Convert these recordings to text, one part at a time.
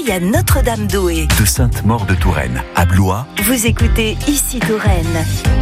accueille à Notre-Dame-d'Aué. De Sainte-Maure de Touraine à Blois. Vous écoutez Ici Touraine.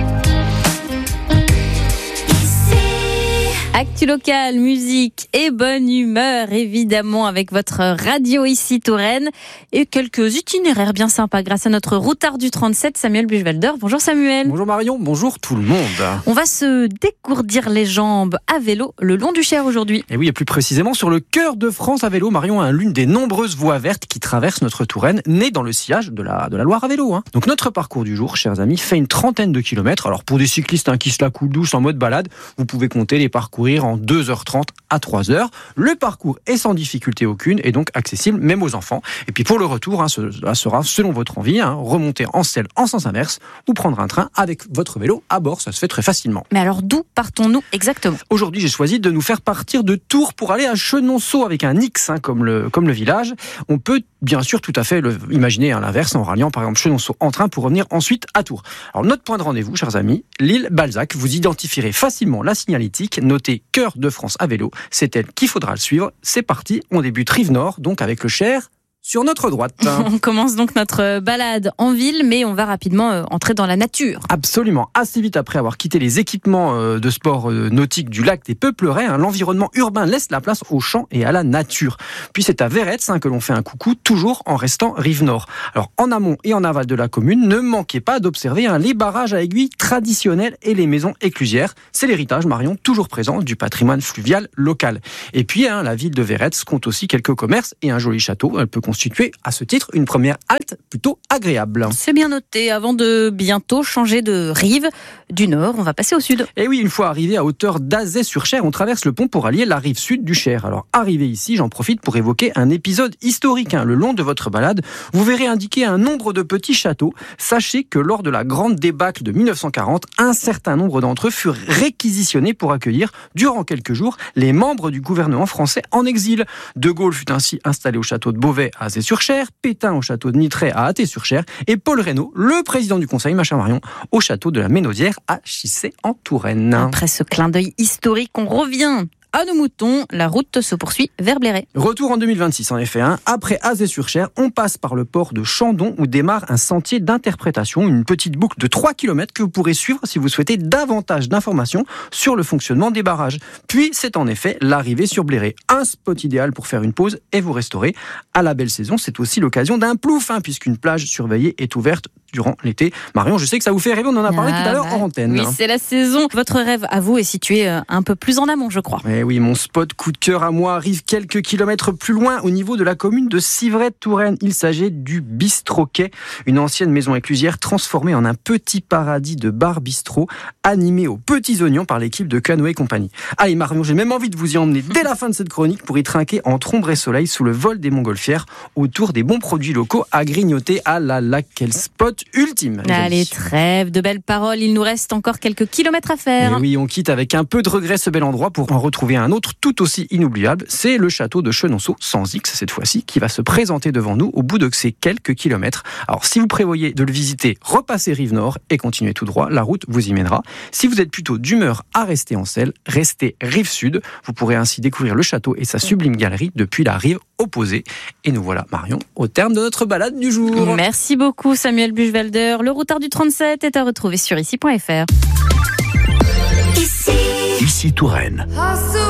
Actu local, musique et bonne humeur, évidemment, avec votre radio Ici Touraine. Et quelques itinéraires bien sympas grâce à notre routard du 37, Samuel Buchwalder. Bonjour Samuel. Bonjour Marion, bonjour tout le monde. On va se dégourdir les jambes à vélo le long du Cher aujourd'hui. Et oui, et plus précisément sur le cœur de France à vélo. Marion, l'une des nombreuses voies vertes qui traversent notre Touraine, née dans le sillage de la Loire à vélo. Donc notre parcours du jour, chers amis, fait une trentaine de kilomètres. Alors pour des cyclistes qui se la coulent douce en mode balade, vous pouvez compter les parcourir en 2h30 à 3h. Le parcours est sans difficulté aucune et donc accessible même aux enfants. Et puis pour le retour, cela sera selon votre envie, remonter en selle en sens inverse ou prendre un train avec votre vélo à bord, ça se fait très facilement. Mais alors d'où partons-nous exactement ? Aujourd'hui, j'ai choisi de nous faire partir de Tours pour aller à Chenonceau avec un X comme le village. On peut bien sûr tout à fait imaginer l'inverse en ralliant par exemple Chenonceau en train pour revenir ensuite à Tours. Alors notre point de rendez-vous, chers amis, l'île Balzac. Vous identifierez facilement la signalétique notée Cœur de France à vélo. C'est elle qu'il faudra le suivre. C'est parti, on débute rive nord, donc avec le Cher sur notre droite. On commence donc notre balade en ville, mais on va rapidement entrer dans la nature. Absolument. Assez vite après avoir quitté les équipements de sport nautique du lac des Peuplerets, l'environnement urbain laisse la place aux champs et à la nature. Puis c'est à Véretz que l'on fait un coucou, toujours en restant rive nord. Alors en amont et en aval de la commune, ne manquez pas d'observer les barrages à aiguilles traditionnels et les maisons éclusières. C'est l'héritage, Marion, toujours présent du patrimoine fluvial local. Et puis la ville de Véretz compte aussi quelques commerces et un joli château. Elle peut constituer à ce titre une première halte plutôt agréable. C'est bien noté. Avant de bientôt changer de rive du nord, on va passer au sud. Et oui, une fois arrivé à hauteur d'Azay-sur-Cher, on traverse le pont pour allier la rive sud du Cher. Alors arrivé ici, j'en profite pour évoquer un épisode historique. Le long de votre balade, vous verrez indiquer un nombre de petits châteaux. Sachez que lors de la grande débâcle de 1940, un certain nombre d'entre eux furent réquisitionnés pour accueillir, durant quelques jours, les membres du gouvernement français en exil. De Gaulle fut ainsi installé au château de Beauvais à Azay-sur-Cher, Pétain au château de Nitray à Athée-sur-Cher et Paul Reynaud, le président du conseil, ma chère Marion, au château de la Ménaudière à Chissé en Touraine. Après ce clin d'œil historique, on revient à nos moutons, la route se poursuit vers Bléré. Retour en 2026 en effet. Après Azay-sur-Cher, on passe par le port de Chandon où démarre un sentier d'interprétation, une petite boucle de 3 km que vous pourrez suivre si vous souhaitez davantage d'informations sur le fonctionnement des barrages. Puis c'est en effet l'arrivée sur Bléré. Un spot idéal pour faire une pause et vous restaurer. À la belle saison, c'est aussi l'occasion d'un plouf puisqu'une plage surveillée est ouverte durant l'été. Marion, je sais que ça vous fait rêver, on en a parlé tout à l'heure en antenne. Oui, c'est la saison. Votre rêve à vous est situé un peu plus en amont, je crois. Eh oui, mon spot coup de cœur à moi arrive quelques kilomètres plus loin, au niveau de la commune de Civray-Touraine. Il s'agit du Bistroquet, une ancienne maison éclusière transformée en un petit paradis de bar-bistrot, animé aux petits oignons par l'équipe de Canoë et compagnie. Allez Marion, j'ai même envie de vous y emmener dès la fin de cette chronique pour y trinquer entre ombre et soleil sous le vol des montgolfières, autour des bons produits locaux à grignoter. Ah là là, quel spot ultime. Allez, trêve de belles paroles, il nous reste encore quelques kilomètres à faire. Et oui, on quitte avec un peu de regret ce bel endroit pour en retrouver un autre tout aussi inoubliable. C'est le château de Chenonceau, sans X cette fois-ci, qui va se présenter devant nous au bout de ces quelques kilomètres. Alors si vous prévoyez de le visiter, repassez rive nord et continuez tout droit, la route vous y mènera. Si vous êtes plutôt d'humeur à rester en selle, restez rive sud. Vous pourrez ainsi découvrir le château et sa sublime galerie depuis la rive opposée. Et nous voilà, Marion, au terme de notre balade du jour. Merci beaucoup Samuel Buchwalder. Le routard du 37 est à retrouver sur ici.fr. Ici Touraine.